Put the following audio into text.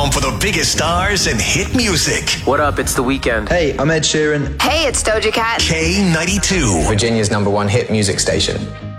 home for the biggest stars and hit music. What up? It's The Weeknd. Hey, I'm Ed Sheeran. Hey, it's Doja Cat. K92. Virginia's #1 hit music station.